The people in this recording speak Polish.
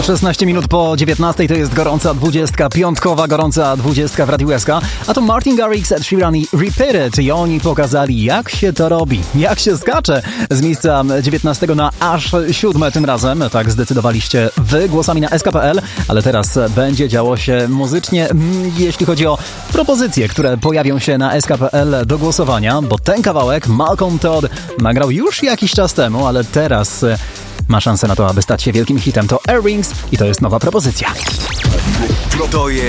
16 minut po 19 to jest gorąca 20, piątkowa gorąca 20 w Radiu SK. A to Martin Garrix, Ed Sheeran i Repeat It. I oni pokazali, jak się to robi, jak się skacze z miejsca 19 na aż 7 tym razem. Tak zdecydowaliście wy głosami na sk.pl, ale teraz będzie działo się muzycznie, jeśli chodzi o propozycje, które pojawią się na sk.pl do głosowania, bo ten kawałek Malcolm Todd nagrał już jakiś czas temu, ale teraz ma szansę na to, aby stać się wielkim hitem. To Earrings i to jest nowa propozycja. To jest